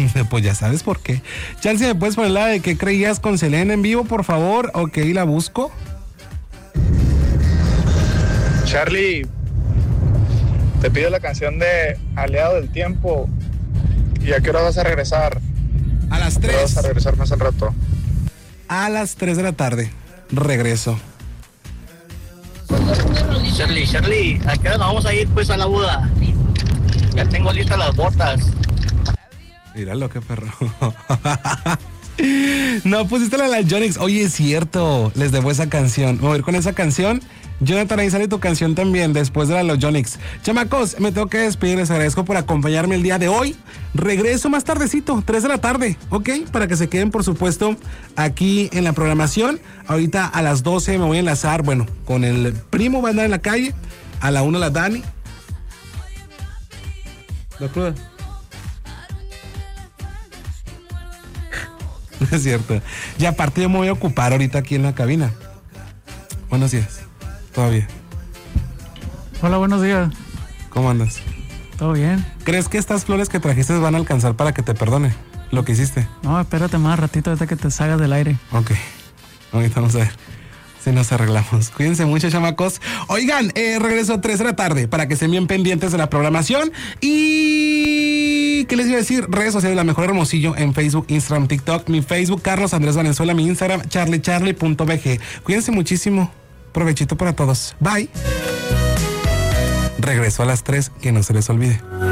Pues ya sabes por qué. Chance, ¿me puedes poner la de qué creías con Selena en vivo, por favor? Ok, la busco. Charlie, te pido la canción de Aliado del Tiempo. ¿Y a qué hora vas a regresar? A las 3. Vas a regresar más al rato. A las 3 de la tarde. Regreso. Charlie, ¿a qué hora nos vamos a ir pues a la boda? Ya tengo listas las botas. Míralo, qué perro. No pusiste la de la Jonix. Oye, es cierto. Les debo esa canción. Voy a ir con esa canción. Jonathan, ahí sale tu canción también después de la de los Jonix. Chamacos, me tengo que despedir. Les agradezco por acompañarme el día de hoy. Regreso más tardecito, 3 de la tarde, ¿ok? Para que se queden, por supuesto, aquí en la programación. Ahorita a las 12 me voy a enlazar, bueno, con el primo, va a andar en la calle. A la 1 la Dani. ¿La cruda? No es cierto. Y aparte yo me voy a ocupar ahorita aquí en la cabina. Buenos días. Todavía. Hola, buenos días. ¿Cómo andas? ¿Todo bien? ¿Crees que estas flores que trajiste van a alcanzar para que te perdone lo que hiciste? No, espérate más ratito hasta que te salgas del aire. Ok. Ahorita vamos a ver si nos arreglamos. Cuídense mucho, chamacos. Oigan, regreso 3 de la tarde para que estén bien pendientes de la programación. Y... ¿qué les iba a decir? Redes sociales, La Mejor Hermosillo en Facebook, Instagram, TikTok. Mi Facebook, Carlos Andrés Valenzuela. Mi Instagram, charliecharlie.bg. Cuídense muchísimo. Provechito para todos. Bye. Regreso a las 3, que no se les olvide.